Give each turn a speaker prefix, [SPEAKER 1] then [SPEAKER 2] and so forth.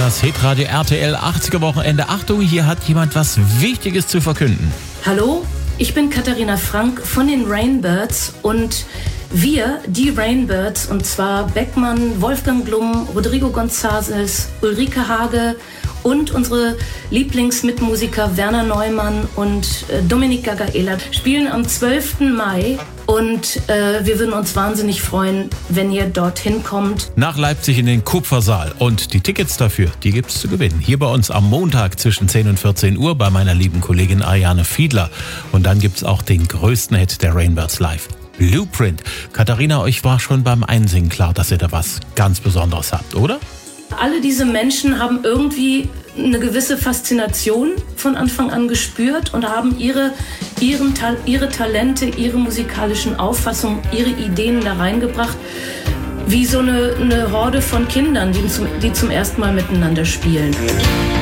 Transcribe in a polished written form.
[SPEAKER 1] Das Hitradio RTL 80er Wochenende. Achtung, hier hat jemand was Wichtiges zu verkünden.
[SPEAKER 2] Hallo, ich bin Katharina Frank von den Rainbirds und wir, die Rainbirds, und zwar Beckmann, Wolfgang Blum, Rodrigo González, Ulrike Hage und unsere Lieblingsmitmusiker Werner Neumann und Dominik Gagaela spielen am 12. Mai und wir würden uns wahnsinnig freuen, wenn ihr dorthin kommt.
[SPEAKER 1] Nach Leipzig in den Kupfersaal. Und die Tickets dafür, die gibt's zu gewinnen. Hier bei uns am Montag zwischen 10 und 14 Uhr bei meiner lieben Kollegin Ariane Fiedler. Und dann gibt's auch den größten Hit der Rainbirds live. Blueprint. Katharina, euch war schon beim Einsingen klar, dass ihr da was ganz Besonderes habt, oder?
[SPEAKER 2] Alle diese Menschen haben irgendwie eine gewisse Faszination von Anfang an gespürt und haben ihre Talente, ihre musikalischen Auffassungen, ihre Ideen da reingebracht, wie so eine Horde von Kindern, die zum ersten Mal miteinander spielen.